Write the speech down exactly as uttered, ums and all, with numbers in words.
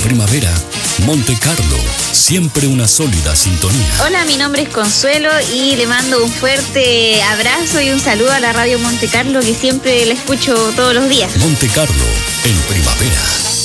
primavera, Monte Carlo, siempre una sólida sintonía. Hola, mi nombre es Consuelo y le mando un fuerte abrazo y un saludo a la radio Monte Carlo, que siempre la escucho todos los días. Monte Carlo, en primavera.